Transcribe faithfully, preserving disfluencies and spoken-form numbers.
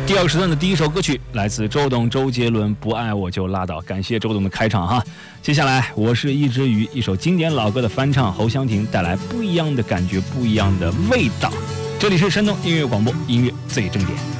第二个时段的第一首歌曲来自周董、周杰伦，《不爱我就拉倒》。感谢周董的开场哈。接下来，我是一只鱼，一首经典老歌的翻唱，侯湘婷带来不一样的感觉，不一样的味道。这里是山东音乐广播，音乐最正点。